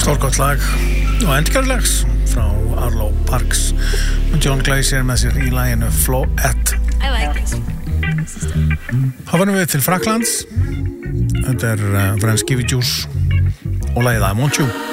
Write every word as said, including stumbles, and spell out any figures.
Stórgott lag og endurgerðlags frá Arlo Parks og John Glazer með sér í laginu Floette. I like this. Þá verðum við til Frakklands. Þetta er uh, Franz Givigius og lagið I Want You.